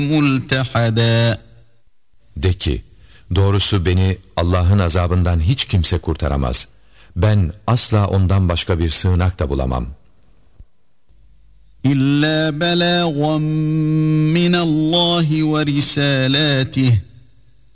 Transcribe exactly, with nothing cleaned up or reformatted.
مُلْتَحَدًا. De ki, doğrusu beni Allah'ın azabından hiç kimse kurtaramaz. Ben asla ondan başka bir sığınak da bulamam. İlla belâgan minallâhi ve risâlâtih.